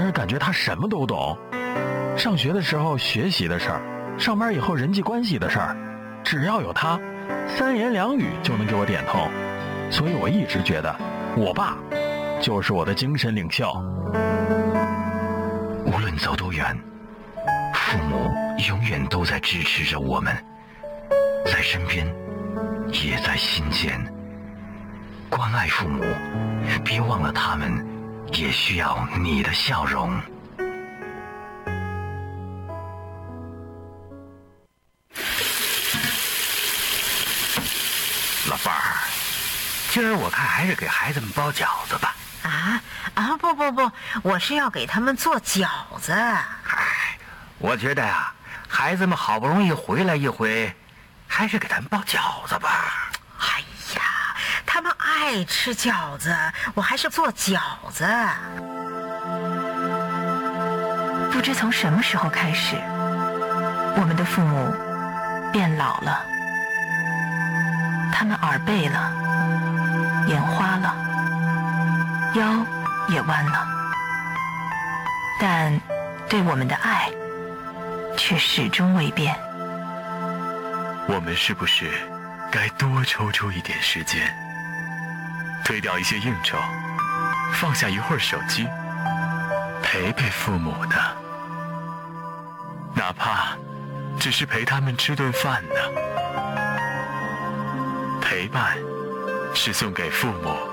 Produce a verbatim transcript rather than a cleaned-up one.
是感觉他什么都懂。上学的时候学习的事儿，上班以后人际关系的事儿，只要有他，三言两语就能给我点通。所以我一直觉得，我爸就是我的精神领袖。 无论走多远，父母永远都在支持着我们，在身边，也在心间。关爱父母，别忘了他们也需要你的笑容。老伴儿，今儿我看还是给孩子们包饺子吧。 啊啊不不不，我是要给他们做饺子。 哎，我觉得呀，孩子们好不容易回来一回，还是给他们包饺子吧。 哎呀，他们爱吃饺子，我还是做饺子。 不知从什么时候开始，我们的父母变老了，他们耳背了，眼花了，腰也弯了，但对我们的爱却始终未变。 我们是不是该多抽出一点时间，推掉一些应酬，放下一会儿手机，陪陪父母呢？哪怕只是陪他们吃顿饭呢？陪伴是送给父母